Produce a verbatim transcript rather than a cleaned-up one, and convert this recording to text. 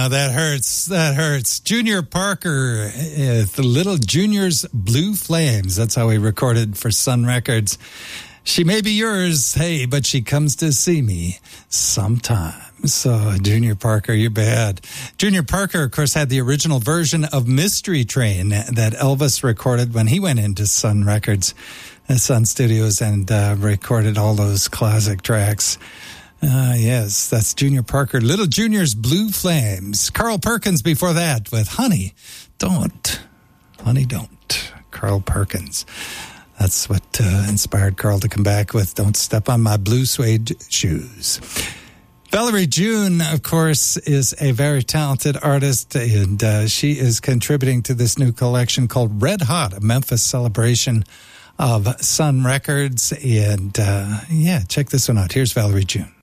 Uh, that hurts. That hurts. Junior Parker, uh, the Little Junior's Blue Flames. That's how he recorded for Sun Records. She may be yours, hey, but she comes to see me sometimes. So, Junior Parker, you're bad. Junior Parker, of course, had the original version of Mystery Train that Elvis recorded when he went into Sun Records, uh, Sun Studios, and uh, recorded all those classic tracks. Uh, yes, that's Junior Parker, Little Junior's Blue Flames. Carl Perkins before that with Honey, Don't. Honey, Don't. Carl Perkins. That's what uh, inspired Carl to come back with Don't Step on My Blue Suede Shoes. Valerie June, of course, is a very talented artist, and uh, she is contributing to this new collection called Red Hot, a Memphis celebration of Sun Records. And uh, yeah, check this one out. Here's Valerie June.